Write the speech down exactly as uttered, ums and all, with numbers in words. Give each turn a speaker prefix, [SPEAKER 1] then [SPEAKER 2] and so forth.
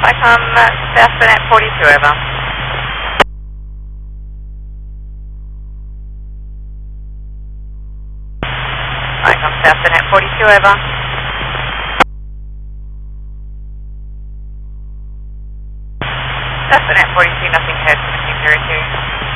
[SPEAKER 1] Icon uh, Southnet forty-two, over. Icon Southnet forty-two, over. Southnet forty-two, nothing heard, zero two.